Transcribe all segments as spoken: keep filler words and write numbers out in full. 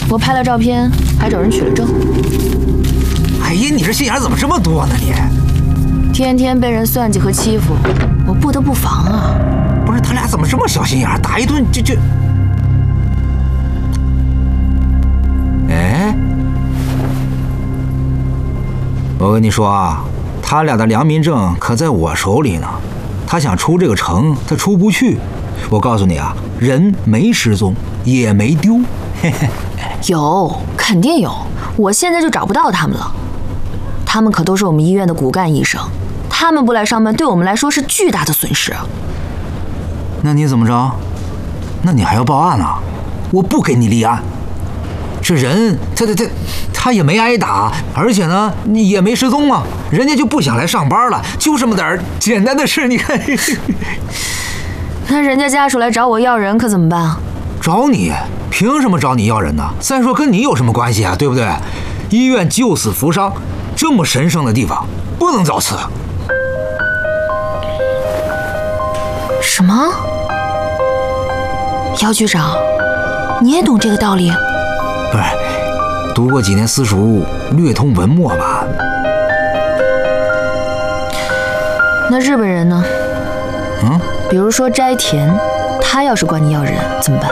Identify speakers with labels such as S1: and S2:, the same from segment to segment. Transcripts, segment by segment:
S1: 我拍了照片，还找人取了证。
S2: 哎呀，你这心眼怎么这么多呢你？
S1: 天天被人算计和欺负，我不得不防啊。
S2: 不是他俩怎么这么小心眼，打一顿就就……哎，我跟你说啊，他俩的良民证可在我手里呢。他想出这个城，他出不去。我告诉你啊，人没失踪，也没丢。嘿嘿，
S1: 有，肯定有。我现在就找不到他们了。他们可都是我们医院的骨干医生，他们不来上班，对我们来说是巨大的损失。
S2: 那你怎么着？那你还要报案呢？我不给你立案。这人他他他他也没挨打，而且呢也没失踪啊，人家就不想来上班了，就这么点简单的事，你看。
S1: 那人家家属来找我要人可怎么办啊？
S2: 找你？凭什么找你要人呢？再说跟你有什么关系啊？对不对？医院救死扶伤，这么神圣的地方，不能造次。
S1: 什么？姚局长，你也懂这个道理？
S2: 不是，读过几年私塾，略通文墨吧。
S1: 那日本人呢？
S2: 嗯，
S1: 比如说斋田，他要是管你要人怎么办？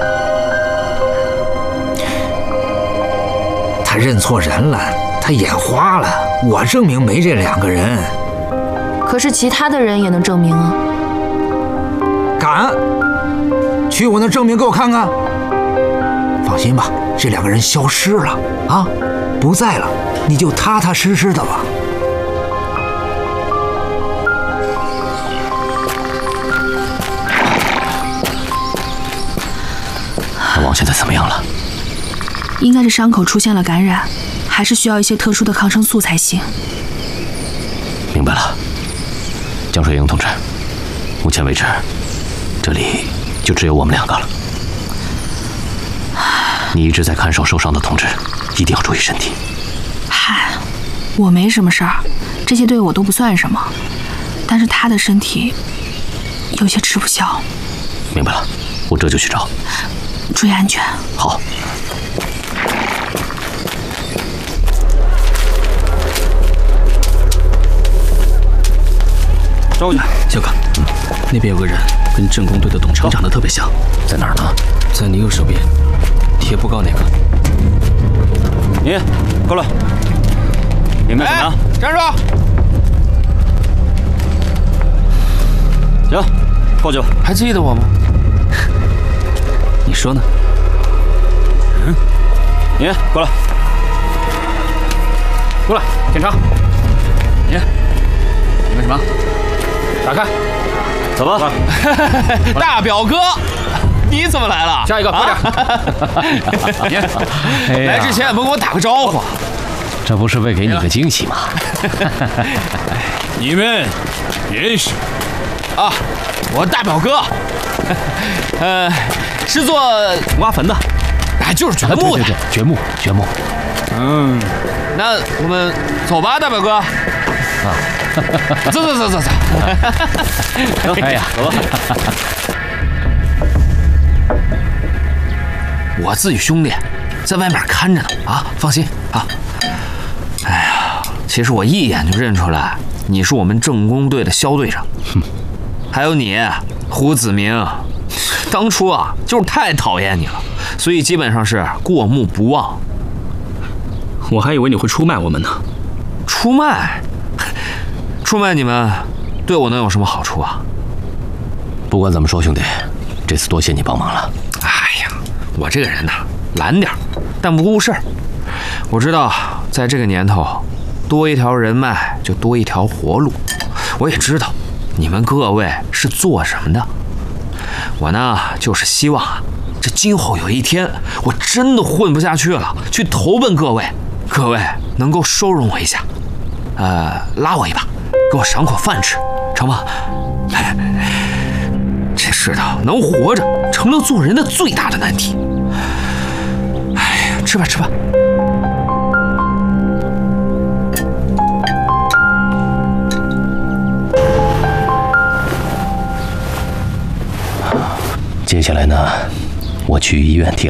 S2: 他认错人了，他眼花了。我证明没这两个人。
S1: 可是其他的人也能证明啊。
S2: 敢？去我那证明给我看看。放心吧，这两个人消失了啊，不在了，你就踏踏实实的吧。
S3: 大王现在怎么样了？
S4: 应该是伤口出现了感染，还是需要一些特殊的抗生素才行。
S3: 明白了，江水英同志，目前为止，这里就只有我们两个了。你一直在看守受伤的同志，一定要注意身体。
S4: 嗨，我没什么事儿，这些对我都不算什么，但是他的身体有些吃不消。
S3: 明白了，我这就去找。
S4: 注意安全。
S3: 好。
S5: 周局，小哥，那边有个人跟政工队的董成长得特别像，
S3: 在哪儿呢？
S5: 在你右手边，贴布告那个。
S6: 你过来，你们怎么样？
S7: 站住！
S6: 行，过去吧。
S5: 还记得我吗？你说呢？
S6: 嗯，你过来，
S7: 过来检查。你，你们什么？打开，
S6: 走吧。
S7: 大表哥，你怎么来了？
S5: 下一个，快点！
S7: 你来之前也不跟我打个招呼。
S3: 这不是为给你个惊喜吗？
S6: 你们认识？
S7: 啊，我大表哥，呃，是做
S6: 挖坟的，
S7: 哎，就是掘墓的。
S3: 掘墓，掘墓。
S7: 嗯，那我们走吧，大表哥。啊，走走走走走。
S3: 哎呀，
S7: 走吧。我自己兄弟在外面看着呢啊，放心啊。哎呀，其实我一眼就认出来你是我们政工队的肖队长，哼，还有你胡子明，当初啊就是太讨厌你了，所以基本上是过目不忘。
S5: 我还以为你会出卖我们呢。
S7: 出卖？出卖你们对我能有什么好处啊？
S3: 不管怎么说，兄弟，这次多谢你帮忙了。
S7: 哎呀，我这个人呐，懒点但不顾事儿。我知道，在这个年头，多一条人脉就多一条活路。我也知道，你们各位是做什么的。我呢，就是希望啊，这今后有一天，我真的混不下去了，去投奔各位，各位能够收容我一下，呃，拉我一把，给我赏口饭吃，成吗？哎，这世道能活着，成了做人的最大的难题。哎呀，吃吧吃吧。
S3: 接下来呢，我去医院替